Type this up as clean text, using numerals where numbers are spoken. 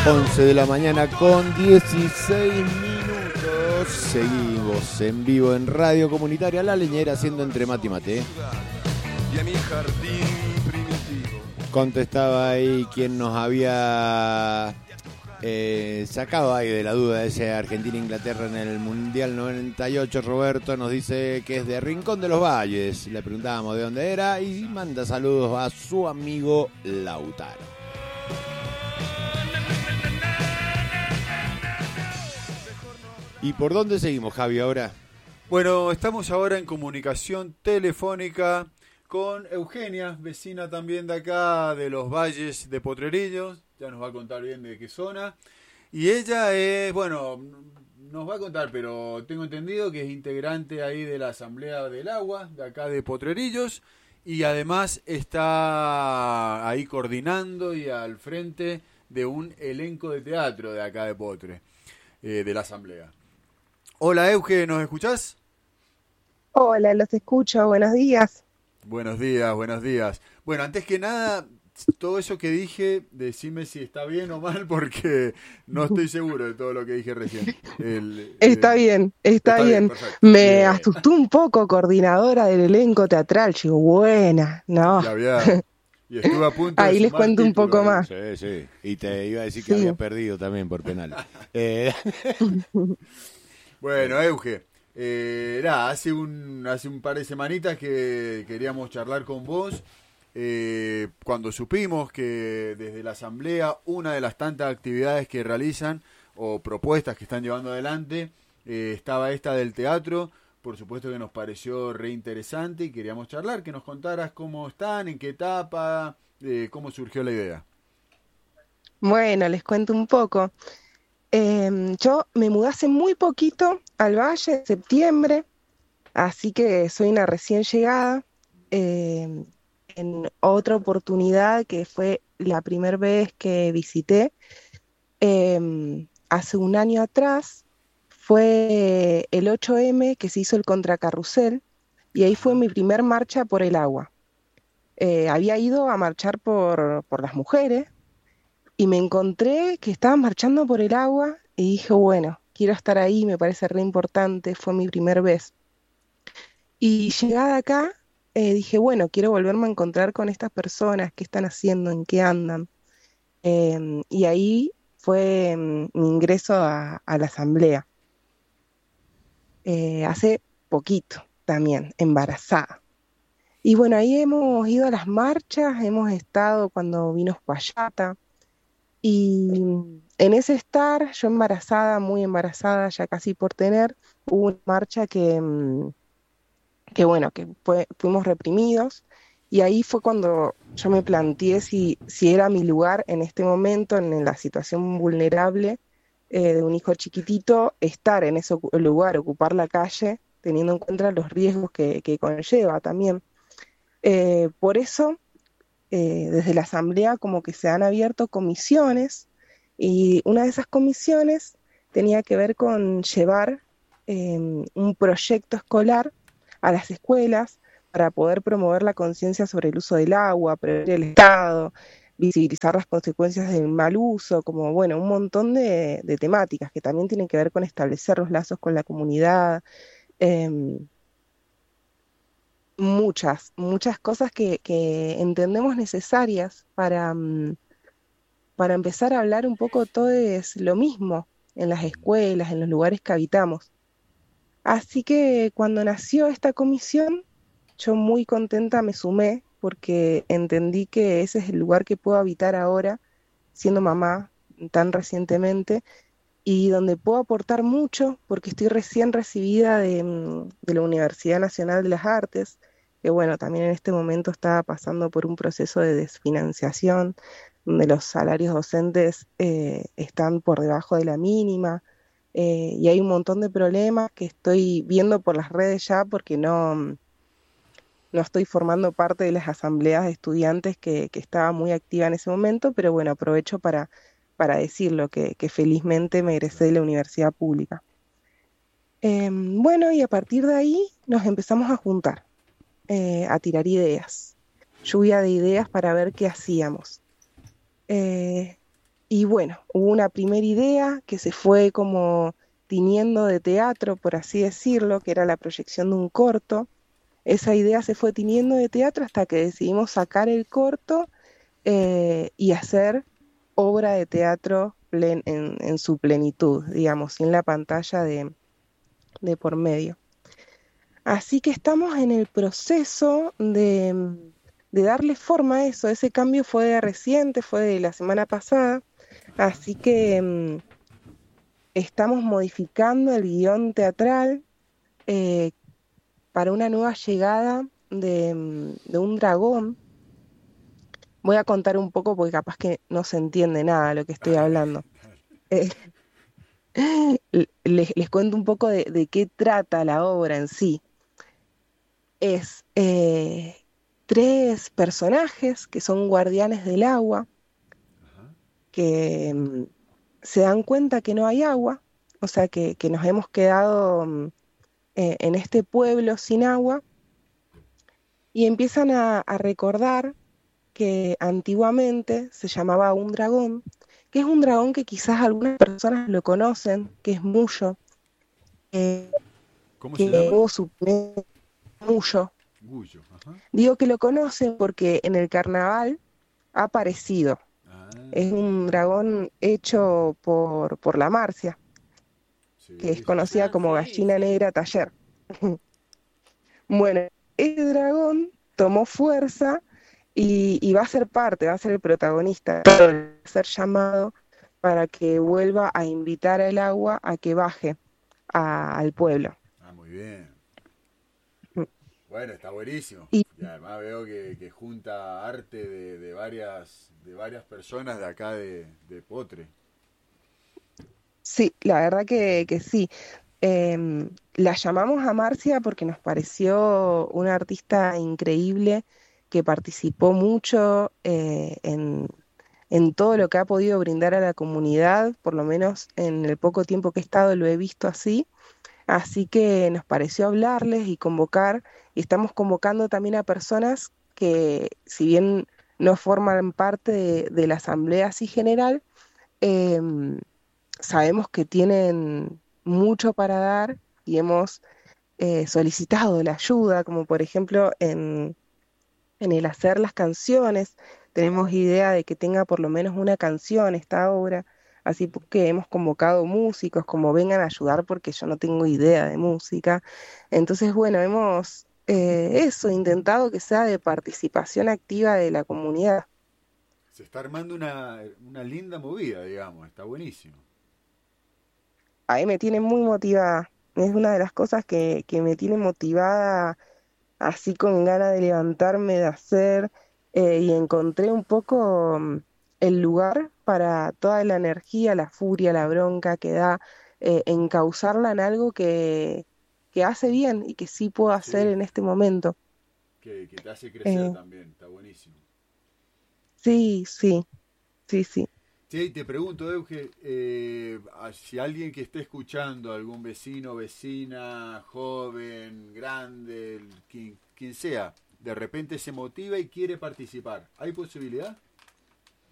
11 de la mañana con 16 minutos. Seguimos en vivo en Radio Comunitaria La Leñera, haciendo entre mate y mate. Y a mi jardín primitivo. Contestaba ahí quien nos había sacado ahí de la duda ese Argentina-Inglaterra en el Mundial 98. Roberto nos dice que es de Rincón de los Valles. Le preguntábamos de dónde era y manda saludos a su amigo Lautaro. ¿Y por dónde seguimos, Javi, ahora? Bueno, estamos ahora en comunicación telefónica con Eugenia, vecina también de acá, de los Valles de Potrerillos. Ya nos va a contar bien de qué zona. Y ella es, bueno, nos va a contar, pero tengo entendido que es integrante ahí de la Asamblea del Agua, de acá de Potrerillos. Y además está ahí coordinando y al frente de un elenco de teatro de acá de Potre, de la Asamblea. Hola, Euge, ¿nos escuchás? Hola, los escucho, buenos días. Buenos días, buenos días. Bueno, antes que nada, todo eso que dije, decime si está bien o mal, porque no estoy seguro de todo lo que dije recién. Está bien. Perfecto. Me asustó un poco, coordinadora del elenco teatral. Digo, buena, no. Y estuve a punto Ahí de les sumar cuento un poco más. Sí. Y te iba a decir que Sí. había perdido también por penal. Bueno, Euge, hace un par de semanitas que queríamos charlar con vos, cuando supimos que desde la Asamblea una de las tantas actividades que realizan o propuestas que están llevando adelante estaba esta del teatro. Por supuesto que nos pareció re interesante y queríamos charlar, que nos contaras cómo están, en qué etapa, cómo surgió la idea. Bueno, les cuento un poco. Yo me mudé hace muy poquito al Valle, en septiembre, así que soy una recién llegada. En otra oportunidad, que fue la primera vez que visité, hace un año atrás, fue el 8M que se hizo el contracarrusel, y ahí fue mi primer marcha por el agua. Había ido a marchar por las mujeres, y me encontré que estaban marchando por el agua y dije, bueno, quiero estar ahí, me parece re importante, fue mi primer vez. Y llegada acá, dije, bueno, quiero volverme a encontrar con estas personas, qué están haciendo, en qué andan. Y ahí fue mi ingreso a la asamblea. Hace poquito también, embarazada. Y bueno, ahí hemos ido a las marchas, hemos estado cuando vino Spallata. Y en ese estar, yo embarazada, muy embarazada, ya casi por tener, hubo una marcha que fuimos reprimidos, y ahí fue cuando yo me planteé si era mi lugar en este momento, en la situación vulnerable de un hijo chiquitito, estar en ese lugar, ocupar la calle, teniendo en cuenta los riesgos que conlleva también. Por eso, desde la Asamblea como que se han abierto comisiones, y una de esas comisiones tenía que ver con llevar un proyecto escolar a las escuelas para poder promover la conciencia sobre el uso del agua, prevenir el estado, visibilizar las consecuencias del mal uso, como bueno, un montón de temáticas que también tienen que ver con establecer los lazos con la comunidad. Muchas cosas que entendemos necesarias para empezar a hablar un poco todos lo mismo en las escuelas, en los lugares que habitamos. Así que cuando nació esta comisión, yo muy contenta me sumé, porque entendí que ese es el lugar que puedo habitar ahora, siendo mamá tan recientemente, y donde puedo aportar mucho, porque estoy recién recibida de la Universidad Nacional de las Artes, que bueno, también en este momento está pasando por un proceso de desfinanciación, donde los salarios docentes están por debajo de la mínima, y hay un montón de problemas que estoy viendo por las redes ya, porque no estoy formando parte de las asambleas de estudiantes que estaba muy activa en ese momento, pero bueno, aprovecho para decirlo, que felizmente me egresé de la universidad pública. Bueno, y a partir de ahí nos empezamos a juntar, a tirar ideas, lluvia de ideas para ver qué hacíamos. Y bueno, hubo una primera idea que se fue como tiñendo de teatro, por así decirlo, que era la proyección de un corto. Esa idea se fue tiñendo de teatro hasta que decidimos sacar el corto y hacer obra de teatro en su plenitud, digamos, sin la pantalla de por medio. Así que estamos en el proceso de darle forma a eso. Ese cambio fue reciente, fue de la semana pasada, así que estamos modificando el guión teatral eh, para una nueva llegada de un dragón. Voy a contar un poco porque capaz que no se entiende nada de lo que estoy Dale, hablando. dale. Eh, les cuento un poco de qué trata la obra en sí. Es tres personajes que son guardianes del agua, Ajá. que se dan cuenta que no hay agua, o sea que nos hemos quedado en este pueblo sin agua, y empiezan a recordar que antiguamente se llamaba un dragón, que es un dragón que quizás algunas personas lo conocen, que es Muyo, eh, ¿Cómo se que llama? tuvo su primer Muyo. Gullo. Ajá. Digo que lo conocen porque en el carnaval ha aparecido. Es Ah, un dragón hecho por la Marcia, que es sí, sí, conocida sí. Ah, como sí, gallina sí. negra taller. Bueno, ese dragón tomó fuerza y va a ser parte, va a ser el protagonista, va a ser llamado para que vuelva a invitar al agua a que baje al pueblo. Ah, muy bien. Bueno, está buenísimo. Y Y además veo que junta arte de varias personas de acá de Potre. sí, la verdad que sí. La llamamos a Marcia porque nos pareció una artista increíble que participó mucho en todo lo que ha podido brindar a la comunidad, por lo menos en el poco tiempo que he estado lo he visto así. Así que nos pareció hablarles y convocar, y estamos convocando también a personas que, si bien no forman parte de la asamblea así general, em, sabemos que tienen mucho para dar y hemos solicitado la ayuda, como por ejemplo en el hacer las canciones. Tenemos idea de que tenga por lo menos una canción esta obra, así que hemos convocado músicos como vengan a ayudar porque yo no tengo idea de música. Entonces, bueno, hemos eso, intentado que sea de participación activa de la comunidad. Se está armando una linda movida, digamos. Está buenísimo. A mí me tiene muy motivada. Es una de las cosas que me tiene motivada, así con ganas de levantarme, de hacer, y encontré un poco el lugar para toda la energía, la furia, la bronca que da, encauzarla en algo que hace bien y que sí puedo hacer Sí, en este momento. que te hace crecer Eh, también. Está buenísimo. sí, sí, sí, sí. Sí, te pregunto, Euge, si alguien que esté escuchando, algún vecino, vecina, joven, grande, quien sea, de repente se motiva y quiere participar, ¿hay posibilidad?